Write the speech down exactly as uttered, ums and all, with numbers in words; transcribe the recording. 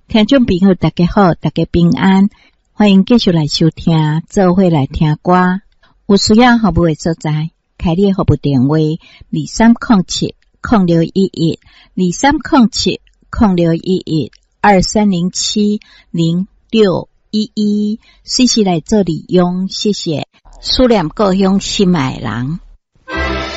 听众朋友大家好，大家平安，欢迎继续来收听做伙来听歌。有需要服务的所在，开立服务电话二三零七零六一一二三零七零六一一二三零七零六一一，随时来做利用，谢谢。思念故乡心爱的人。